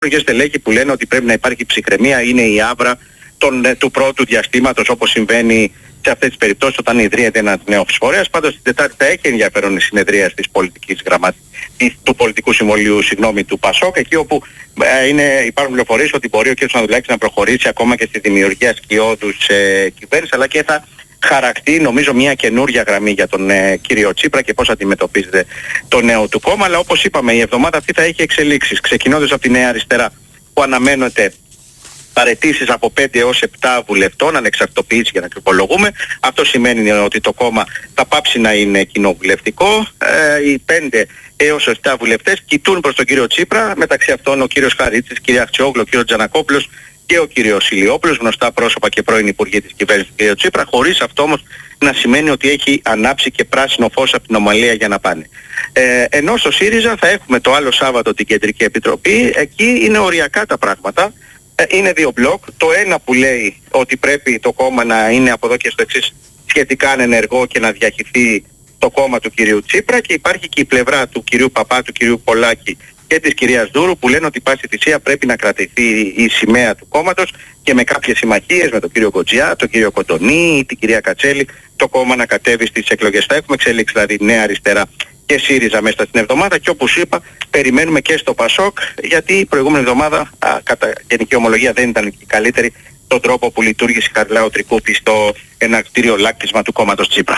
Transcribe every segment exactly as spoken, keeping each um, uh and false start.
και στελέχη που λένε ότι πρέπει να υπάρχει ψυχραιμία, είναι η άβρα των, του πρώτου διαστήματος, όπως συμβαίνει σε αυτές τις περιπτώσεις όταν ιδρύεται ένας νέος φορέας. Πάντως την Τετάρτη θα έχει ενδιαφέρον η συνεδρία της πολιτικής γραμματείας, του πολιτικού συμβολίου, συγγνώμη, του ΠΑΣΟΚ, εκεί όπου ε, είναι, υπάρχουν πληροφορίες ότι μπορεί ο κ. Ανδρουλάκης να προχωρήσει ακόμα και στη δημιουργία σκιώδους ε, κυβέρνηση, αλλά και θα χαρακτεί νομίζω μια καινούργια γραμμή για τον ε, κύριο Τσίπρα και πώς αντιμετωπίζεται το νέο του κόμμα. Αλλά όπως είπαμε, η εβδομάδα αυτή θα έχει εξελίξεις, ξεκινώντας από τη Νέα Αριστερά που αναμένεται παραιτήσεις από πέντε έως επτά βουλευτών, ανεξαρτητοποίηση για να κρυπολογούμε. Αυτό σημαίνει ότι το κόμμα θα πάψει να είναι κοινοβουλευτικό. Ε, οι πέντε έως επτά βουλευτές κοιτούν προς τον κύριο Τσίπρα, μεταξύ αυτών ο κύριος Χαρίτσης, η κυρία Αξιόγλου, ο κύριος Τζανακόπουλος και ο κύριος Ηλιόπουλος, γνωστά πρόσωπα και πρώην υπουργοί της κυβέρνησης του κύριου Τσίπρα, χωρίς αυτό όμως να σημαίνει ότι έχει ανάψει και πράσινο φως από την ομαλία για να πάνε. Ε, ενώ στο ΣΥΡΙΖΑ θα έχουμε το άλλο Σάββατο την Κεντρική Επιτροπή, εκεί είναι οριακά τα πράγματα. Είναι δύο μπλοκ. Το ένα που λέει ότι πρέπει το κόμμα να είναι από εδώ και στο εξής σχετικά ανενεργό και να διαχυθεί το κόμμα του κυρίου Τσίπρα, και υπάρχει και η πλευρά του κυρίου Παπά, του κυρίου Πολάκη και της κυρίας Δούρου που λένε ότι πάση θυσία πρέπει να κρατηθεί η σημαία του κόμματος και με κάποιες συμμαχίες με τον κύριο Κοτζιά, τον κύριο Κοντονή ή την κυρία Κατσέλη το κόμμα να κατέβει στις εκλογές. Θα έχουμε εξελίξει δηλαδή Νέα Αριστερά και ΣΥΡΙΖΑ μέσα στην εβδομάδα, και όπως είπα περιμένουμε και στο ΠΑΣΟΚ, γιατί η προηγούμενη εβδομάδα α, κατά γενική ομολογία δεν ήταν η καλύτερη τον τρόπο που λειτουργήσε η Χαριλάου Τρικούπη στο εναρκτήριο λάκτισμα του κόμματος Τσίπρα.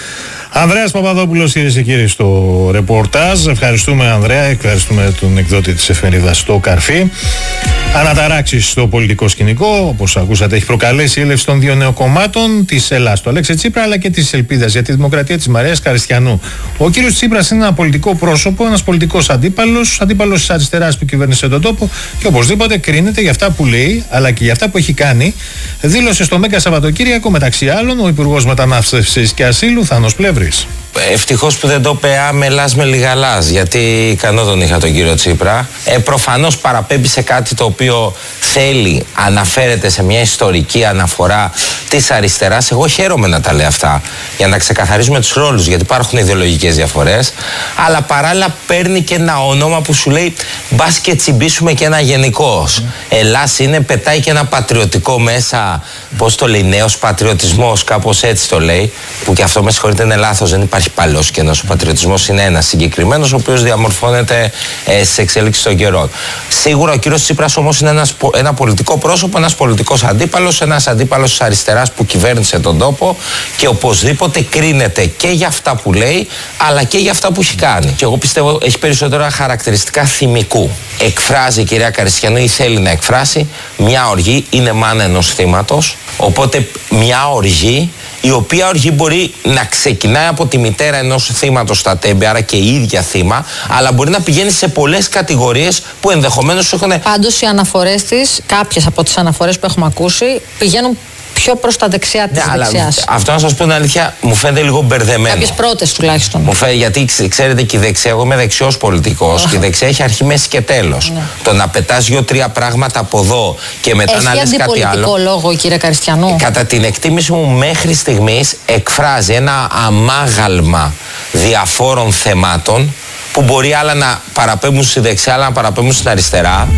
Ανδρέας Παπαδόπουλος, κυρίες και κύριοι, στο ρεπορτάζ. Ευχαριστούμε, Ανδρέα, ευχαριστούμε τον εκδότη της εφημερίδας Το Καρφί. Αναταράξεις στο πολιτικό σκηνικό, όπως ακούσατε, έχει προκαλέσει η έλευση των δύο νέων κομμάτων, της Ελλάς του Αλέξη Τσίπρα, αλλά και της Ελπίδας για τη Δημοκρατία της Μαρίας Καριστιανού. Ο κύριος Τσίπρας είναι ένα πολιτικό πρόσωπο, ένας πολιτικός αντίπαλος, αντίπαλος της αριστεράς που κυβέρνησε τον τόπο, και οπωσδήποτε κρίνεται για αυτά που λέει, αλλά και για αυτά που έχει κάνει. Δήλωσε στο Μέγκα Σαββατοκύριακο, μεταξύ άλλων, ο Υπουργός Μετανάστευσης και Ασύλου, Θάνος Πλεύρης. Ευτυχώς που δεν το είπε άμελας με λιγαλάς, γιατί ικανό τον είχα τον κύριο Τσίπρα. Ε, προφανώς παραπέμπει σε κάτι το οποίο θέλει, αναφέρεται σε μια ιστορική αναφορά της αριστεράς. Εγώ χαίρομαι να τα λέει αυτά, για να ξεκαθαρίζουμε τους ρόλους, γιατί υπάρχουν ιδεολογικές διαφορές. Αλλά παράλληλα παίρνει και ένα όνομα που σου λέει μπας και τσιμπήσουμε και ένα γενικός. Mm. Ελλάς είναι, πετάει και ένα πατριωτικό μέσα, πώς το λέει, νέος πατριωτισμός, κάπως έτσι το λέει, που και αυτό με συγχωρείτε είναι λάθος, δεν υπάρχει παλαιός κενός. Ο πατριωτισμός είναι ένας συγκεκριμένος, ο οποίος διαμορφώνεται ε, στις εξελίξεις των καιρών. Σίγουρα ο κύριος Τσίπρας όμως είναι ένας, ένα πολιτικό πρόσωπο, ένας πολιτικός αντίπαλος, ένας αντίπαλος της αριστεράς που κυβέρνησε τον τόπο, και οπωσδήποτε κρίνεται και για αυτά που λέει, αλλά και για αυτά που έχει κάνει. Και εγώ πιστεύω έχει περισσότερα χαρακτηριστικά θυμικού. Εκφράζει η κυρία Καριστιανού ή θέλει να εκφράσει μια οργή, είναι μάνα ενός θύματος, οπότε μια οργή, η οποία οργή μπορεί να ξεκινάει από τη μητέρα ενός θύματος στα τέμπη, άρα και η ίδια θύμα, αλλά μπορεί να πηγαίνει σε πολλές κατηγορίες που ενδεχομένως έχουν. Πάντως οι αναφορές της, κάποιες από τις αναφορές που έχουμε ακούσει, πηγαίνουν πιο προς τα δεξιά της, ναι, δεξιάς. Αυτό, να σας πω την αλήθεια, μου φαίνεται λίγο μπερδεμένο. Κάποιες πρώτες τουλάχιστον. Μου φαίνεται, γιατί ξέρετε και η δεξιά, εγώ είμαι δεξιός πολιτικός, oh. και η δεξιά έχει αρχή, μέση και τέλος. Ναι. Το να πετάς δύο-τρία πράγματα από εδώ και μετά έχει να λες κάτι άλλο. Έχει αντιπολιτικό λόγο, κύριε Καριστιανού? Κατά την εκτίμηση μου, μέχρι στιγμής εκφράζει ένα αμάγαλμα διαφόρων θεμάτων που μπορεί άλλα να παραπέμπουν στη δεξιά, άλλα να παραπέμπουν στην αριστερά.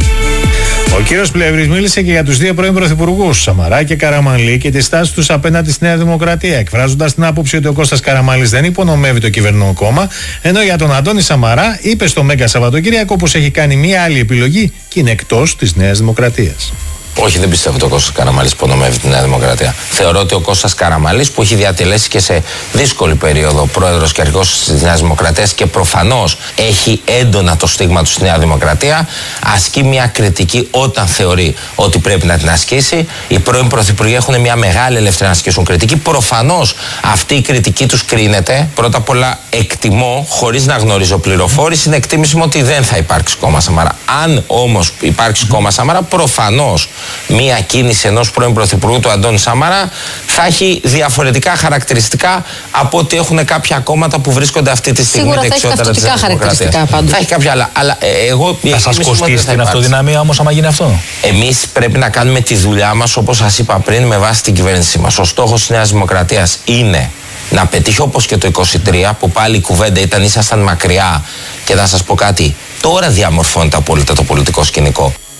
Ο κύριος Πλεύρης μίλησε και για τους δύο πρώην πρωθυπουργούς, Σαμαρά και Καραμανλή, και τη στάση τους απέναντι στη Νέα Δημοκρατία, εκφράζοντας την άποψη ότι ο Κώστας Καραμανλής δεν υπονομεύει το κυβερνό κόμμα, ενώ για τον Αντώνη Σαμαρά είπε στο Μέγκα Σαββατοκύριακο πως έχει κάνει μία άλλη επιλογή και είναι εκτός της Νέας Δημοκρατίας. Όχι, δεν πιστεύω ότι ο Κώστας Καραμανλής υπονομεύει τη Νέα Δημοκρατία. Θεωρώ ότι ο Κώστας Καραμανλής, που έχει διατελέσει και σε δύσκολη περίοδο πρόεδρος και αρχηγός της Νέας Δημοκρατίας και προφανώς έχει έντονα το στίγμα του στη Νέα Δημοκρατία, ασκεί μια κριτική όταν θεωρεί ότι πρέπει να την ασκήσει. Οι πρώην πρωθυπουργοί έχουν μια μεγάλη ελευθερία να ασκήσουν κριτική. Προφανώς αυτή η κριτική τους κρίνεται. Πρώτα απ' όλα, εκτιμώ, χωρίς να γνωρίζω πληροφόρηση, είναι εκτίμηση μου ότι δεν θα υπάρξει κόμμα Σαμαρά. Αν όμως υπάρξει κόμμα Σαμαρά, προφανώς μία κίνηση ενός πρώην πρωθυπουργού του Αντώνη Σαμαρά θα έχει διαφορετικά χαρακτηριστικά από ότι έχουν κάποια κόμματα που βρίσκονται αυτή τη στιγμή δεξιότερα της Δημοκρατίας. Θα έχει κάποια άλλα. Αλλά ε, εγώ, θα σας κοστίσει την αυτοδυναμία όμως άμα γίνει αυτό? Εμείς πρέπει να κάνουμε τη δουλειά μας, όπως σας είπα πριν, με βάση την κυβέρνησή μας. Ο στόχος της Νέας Δημοκρατίας είναι να πετύχει, όπως και το είκοσι τρία, που πάλι η κουβέντα ήταν ήσασταν μακριά, και να σας πω κάτι, Τώρα διαμορφώνεται απόλυτα το πολιτικό σκηνικό.